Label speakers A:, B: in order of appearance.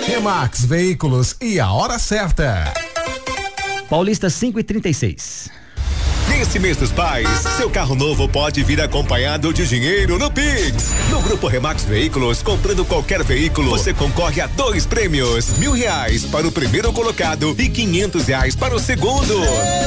A: Remax Veículos e a hora certa.
B: Paulista 5:36.
C: Nesse mês dos pais, seu carro novo pode vir acompanhado de dinheiro no Pix. No Grupo Remax Veículos, comprando qualquer veículo, você concorre a 2 prêmios: R$1.000 para o primeiro colocado e R$500 para o segundo.